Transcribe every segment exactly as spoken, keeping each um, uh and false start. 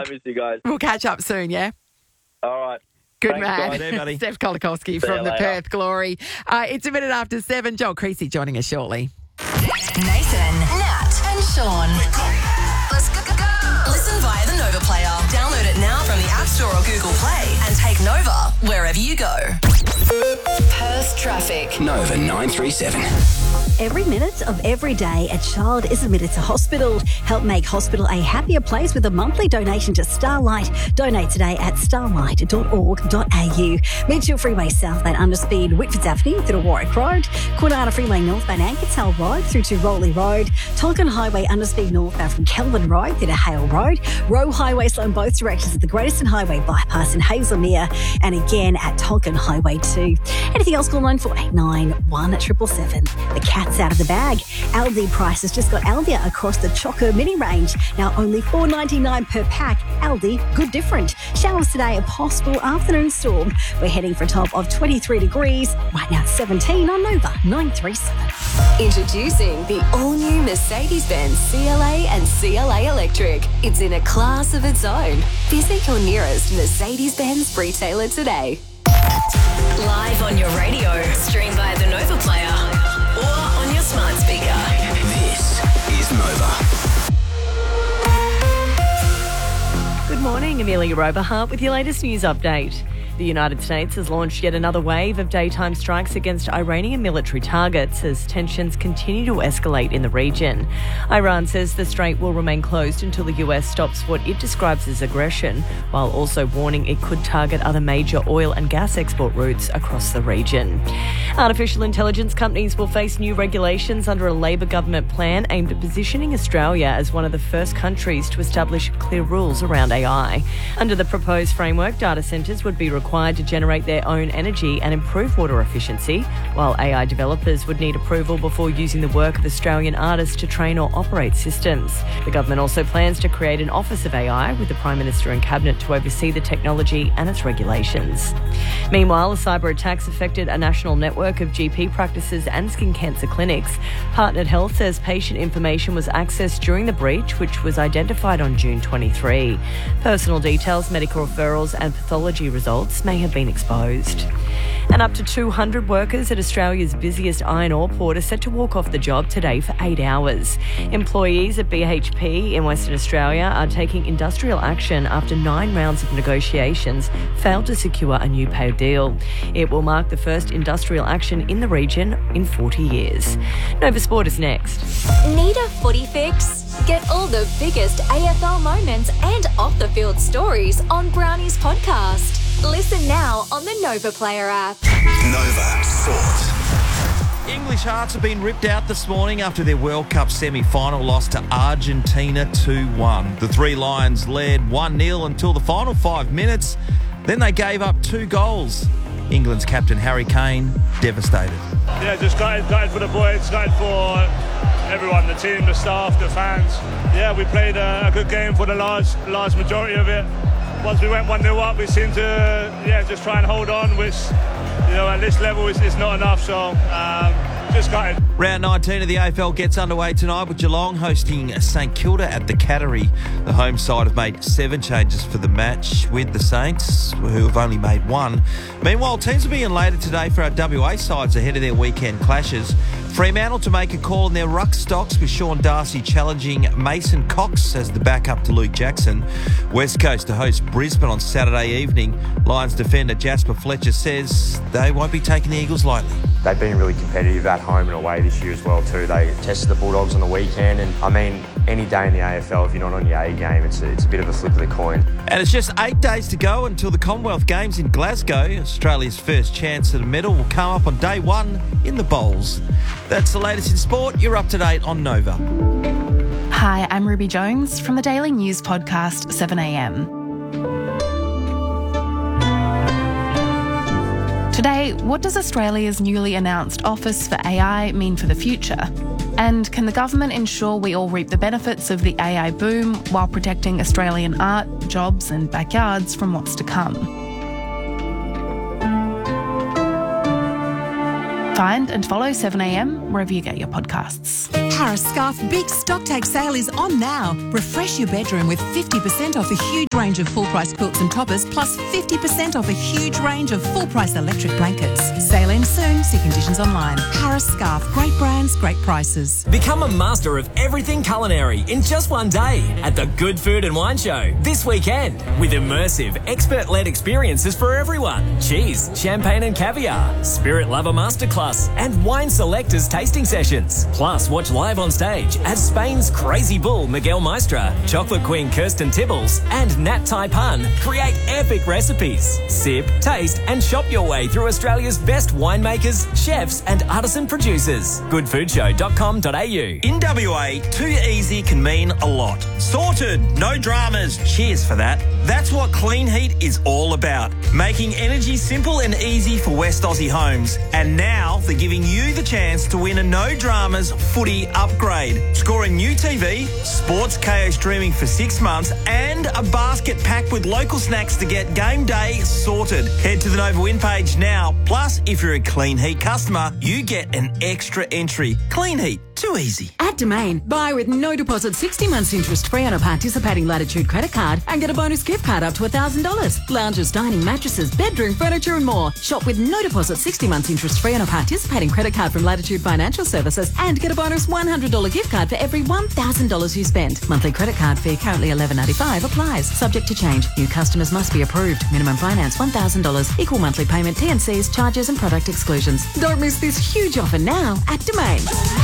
miss you guys. We'll catch up soon, yeah? All right. Good Thanks, man. guys. There, buddy. Steph Kolakowski See from you the later. Perth Glory. Uh, it's a minute after seven. Joel Creasy joining us shortly. Nathan, Nat, and Sean. Let's go, go, go. Listen via the Nova Player. Download it now from the App Store or Google Play and take Nova wherever you go. Perth traffic. Nova nine three seven. Every minute of every day, a child is admitted to hospital. Help make hospital a happier place with a monthly donation to Starlight. Donate today at starlight dot org dot a u. Mitchell Freeway southbound Underspeed, Whitfords Avenue through to Warwick Road. Kwinana Freeway northbound Ankertel Road through to Rowley Road. Tonkin Highway Underspeed northbound from Kelvin Road through to Hale Road. Rowe Highway slow in both directions at the Greatestern Highway bypass in Hazelmere. And again at Tonkin Highway two. Anything else, call nine four eight nine, one seven seven seven. The cat's out of the bag. Aldi prices just got Aldia across the Choco mini range. Now only four dollars ninety-nine per pack. Aldi, good different. Showers today, a possible afternoon storm. We're heading for a top of twenty-three degrees. Right now it's seventeen on Nova nine three seven. Introducing the all-new Mercedes-Benz C L A and C L A Electric. It's in a class of its own. Visit your nearest Mercedes-Benz retailer today. Live on your radio, stream via the Nova Player, or on your smart speaker. This is Nova. Good morning, Amelia Roberhart with your latest news update. The United States has launched yet another wave of daytime strikes against Iranian military targets as tensions continue to escalate in the region. Iran says the strait will remain closed until the U S stops what it describes as aggression, while also warning it could target other major oil and gas export routes across the region. Artificial intelligence companies will face new regulations under a Labor government plan aimed at positioning Australia as one of the first countries to establish clear rules around A I. Under the proposed framework, data centres would be required required to generate their own energy and improve water efficiency, while A I developers would need approval before using the work of Australian artists to train or operate systems. The government also plans to create an Office of A I with the Prime Minister and Cabinet to oversee the technology and its regulations. Meanwhile, a cyber attacks affected a national network of G P practices and skin cancer clinics. Partnered Health says patient information was accessed during the breach, which was identified on June twenty-third. Personal details, medical referrals and pathology results may have been exposed. And up to two hundred workers at Australia's busiest iron ore port are set to walk off the job today for eight hours. Employees at B H P in Western Australia are taking industrial action after nine rounds of negotiations failed to secure a new pay deal. It will mark the first industrial action in the region in forty years. Nova Sport is next. Need a footy fix? Get all the biggest A F L moments and off-the-field stories on Brownie's podcast. Listen now on the Nova Player app. Nova Sport. English Hearts have been ripped out this morning after their World Cup semi-final loss to Argentina two one. The Three Lions led one nil until the final five minutes. Then they gave up two goals. England's captain Harry Kane devastated. Yeah, just gutted, gutted for the boys, gutted for everyone, the team, the staff, the fans. Yeah, we played a, a good game for the large, large majority of it. Once we went one nil up, we seemed to yeah just try and hold on, which you know at this level is, is not enough. So um, just gutted. Round nineteen of the A F L gets underway tonight with Geelong hosting St Kilda at the Cattery. The home side have made seven changes for the match with the Saints, who have only made one. Meanwhile, teams will be in later today for our W A sides ahead of their weekend clashes. Fremantle to make a call on their ruck stocks with Sean Darcy challenging Mason Cox as the backup to Luke Jackson. West Coast to host Brisbane on Saturday evening. Lions defender Jasper Fletcher says they won't be taking the Eagles lightly. They've been really competitive at home and away this year as well too. They tested the Bulldogs on the weekend, and I mean, any day in the A F L, if you're not on your A game, it's a, it's a bit of a flip of the coin. And it's just eight days to go until the Commonwealth Games in Glasgow. Australia's first chance at a medal will come up on day one in the bowls. That's the latest in sport. You're up to date on Nova. Hi, I'm Ruby Jones from the Daily News podcast seven a m. Today, what does Australia's newly announced Office for A I mean for the future? And can the government ensure we all reap the benefits of the A I boom while protecting Australian art, jobs and backyards from what's to come? Find and follow seven a m wherever you get your podcasts. Paris Scarf Big Stock Take Sale is on now. Refresh your bedroom with fifty percent off a huge range of full-price quilts and toppers, plus fifty percent off a huge range of full-price electric blankets. Sale ends soon. See conditions online. Paris Scarf. Great brands, great prices. Become a master of everything culinary in just one day at the Good Food and Wine Show this weekend with immersive, expert-led experiences for everyone. Cheese, champagne and caviar, Spirit Lover Masterclass and wine selectors tasting sessions. Plus, watch live on stage as Spain's Crazy Bull Miguel Maestra, Chocolate Queen Kirsten Tibbles and Nat Tai Pan create epic recipes. Sip, taste and shop your way through Australia's best winemakers, chefs and artisan producers. good food show dot com dot a u. In W A, too easy can mean a lot. Sorted, no dramas, cheers for that. That's what Clean Heat is all about. Making energy simple and easy for West Aussie homes. And now they're giving you the chance to win a no dramas footy upgrade. Score a new T V, Sports K O streaming for six months and a basket packed with local snacks to get game day sorted. Head to the Nova Win page now. Plus, if you're a Clean Heat customer, you get an extra entry. Clean Heat, too easy. At Domain, buy with no deposit sixty months interest free on a participating Latitude credit card and get a bonus gift card up to one thousand dollars. Lounges, dining, mattresses, bedroom, furniture and more. Shop with no deposit sixty months interest free on a participating credit card from Latitude Financial Services and get a bonus one hundred dollars gift card for every one thousand dollars you spend. Monthly credit card fee currently eleven ninety-five applies. Subject to change. New customers must be approved. Minimum finance one thousand dollars. Equal monthly payment, T N Cs, charges and product exclusions. Don't miss this huge offer now at Domain.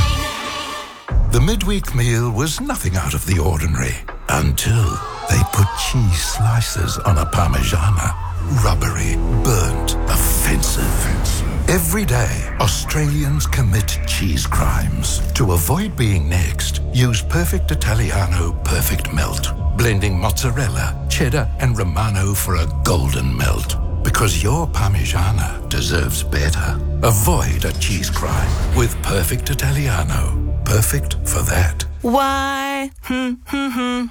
The midweek meal was nothing out of the ordinary until they put cheese slices on a Parmigiana. Rubbery, burnt, offensive. Every day, Australians commit cheese crimes. To avoid being next, use Perfect Italiano Perfect Melt. Blending mozzarella, cheddar and Romano for a golden melt. Because your Parmigiana deserves better. Avoid a cheese crime with Perfect Italiano. Perfect for that. Why? Hmm, hmm, hmm.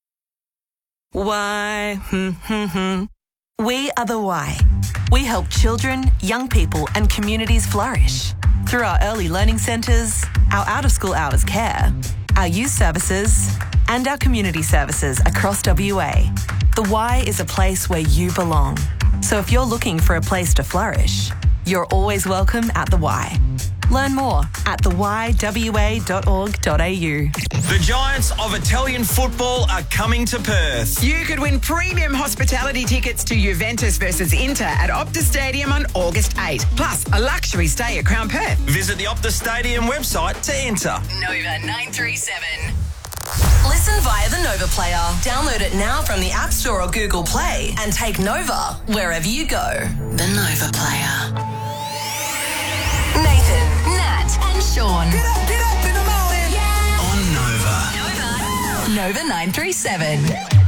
Why? Hmm, hmm, hmm. We are the Why. We help children, young people and communities flourish. Through our early learning centres, our out-of-school hours care, our youth services and our community services across W A. The Y is a place where you belong. So if you're looking for a place to flourish, you're always welcome at the Y. Learn more at the y w a dot org dot a u. The Giants of Italian football are coming to Perth. You could win premium hospitality tickets to Juventus versus Inter at Optus Stadium on August eighth. Plus, a luxury stay at Crown Perth. Visit the Optus Stadium website to enter. Nova nine three seven. Listen via the Nova Player. Download it now from the App Store or Google Play and take Nova wherever you go. The Nova Player. Nathan, Nat and Sean. Get up, get up in the morning. Yeah. On Nova. Nova. Nova nine three seven.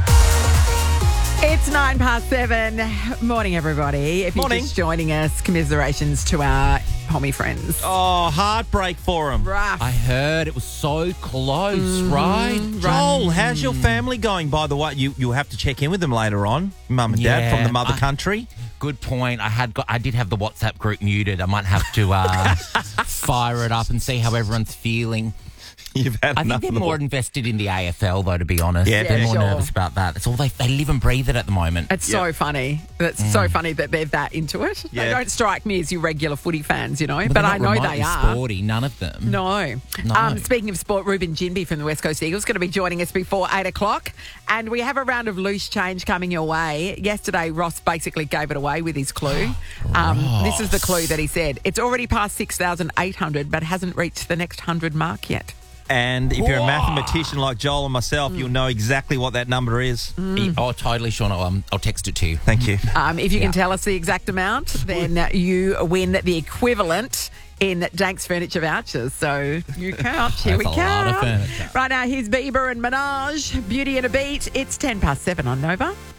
It's nine past seven. Morning, everybody. If Morning. you're just joining us, commiserations to our Pommy friends. Oh, heartbreak for them. Rough. I heard it was so close, mm-hmm. right? Joel, how's your family going, by the way? You, you'll have to check in with them later on, Mum and Dad Yeah, from the mother I- country. Good point. I had got, I did have the WhatsApp group muted. I might have to uh, fire it up and see how everyone's feeling. You've had I enough think of they're the more ball. invested in the A F L, though, to be honest. Yeah, they're yeah, more sure. nervous about that. It's all they they live and breathe it at the moment. It's so funny. It's so funny that they're that into it. They Yeah. don't strike me as your regular footy fans, you know, But but, they're I not know remotely they are. sporty, none of them. No. No. Um, speaking of sport, Ruben Jinby from the West Coast Eagles is going to be joining us before eight o'clock. And we have a round of loose change coming your way. Yesterday, Ross basically gave it away with his clue. Um, this is the clue that he said. It's already past six thousand eight hundred, but hasn't reached the next one hundred mark yet. And if you're a mathematician like Joel and myself, Mm. you'll know exactly what that number is. Oh, totally, Sean. I'll, um, I'll text it to you. Thank you. Um, if you Yeah. can tell us the exact amount, then you win the equivalent in Danks Furniture vouchers. So you count. Here we That's go. a lot of furniture. Right now, here's Bieber and Minaj. Beauty and a Beat. It's ten past seven on Nova.